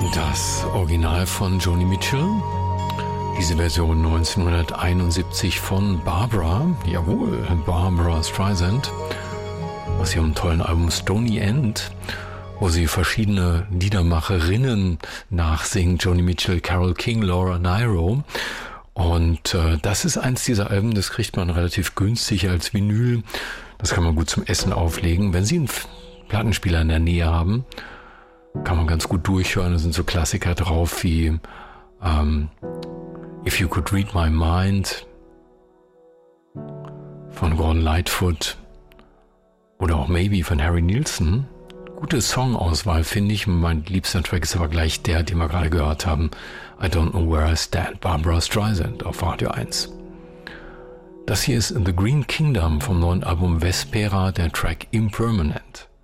Das Original von Joni Mitchell, diese Version 1971 von Barbara, jawohl, Barbara Streisand, aus ihrem tollen Album Stony End, wo sie verschiedene Liedermacherinnen nachsingt, Joni Mitchell, Carole King, Laura Nyro. Und das ist eins dieser Alben, das kriegt man relativ günstig als Vinyl. Das kann man gut zum Essen auflegen. Wenn Sie einen Plattenspieler in der Nähe haben, kann man ganz gut durchhören. Da sind so Klassiker drauf wie If You Could Read My Mind von Gordon Lightfoot oder auch Maybe von Harry Nilsson. Gute Songauswahl, finde ich. Mein liebster Track ist aber gleich der, den wir gerade gehört haben. I Don't Know Where I Stand, Barbara Streisand auf Radio 1. Das hier ist The Green Kingdom vom neuen Album Vespera, der Track Impermanent.